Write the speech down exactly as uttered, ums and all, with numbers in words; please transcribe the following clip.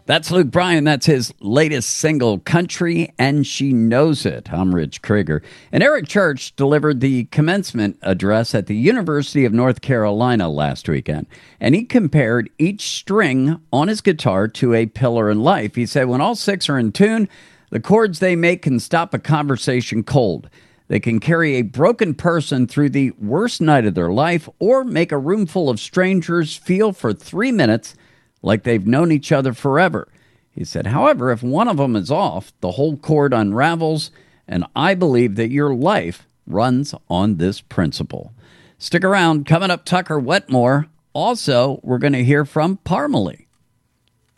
That's Luke Bryan. That's his latest single, Country, and She Knows It. I'm Rich Krieger. And Eric Church delivered the commencement address at the University of North Carolina last weekend. And he compared each string on his guitar to a pillar in life. He said, when all six are in tune, the chords they make can stop a conversation cold. They can carry a broken person through the worst night of their life or make a room full of strangers feel for three minutes like they've known each other forever. He said, however, if one of them is off, the whole chord unravels, and I believe that your life runs on this principle. Stick around. Coming up, Tucker Wetmore. Also, we're going to hear from Parmalee.